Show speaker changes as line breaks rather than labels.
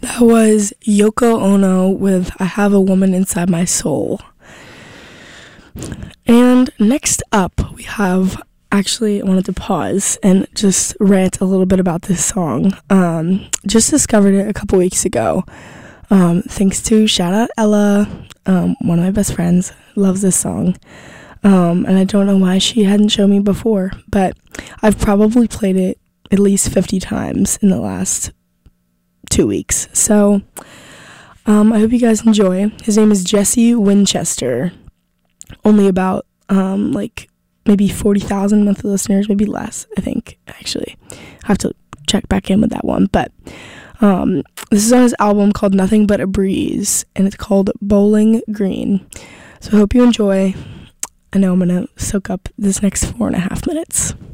That was Yoko Ono with I Have a Woman Inside My Soul. And next up, we have, actually, I wanted to pause and just rant a little bit about this song. Just discovered it a couple weeks ago. Thanks to shout out Ella, one of my best friends, loves this song. And I don't know why she hadn't shown me before, but I've probably played it at least 50 times in the last 2 weeks. So, I hope you guys enjoy. His name is Jesse Winchester. Only about, maybe 40,000 monthly listeners, maybe less, I think, actually. I have to check back in with that one. But, this is on his album called Nothing But a Breeze, and it's called Bowling Green. So I hope you enjoy. I know I'm going to soak up this next 4.5 minutes.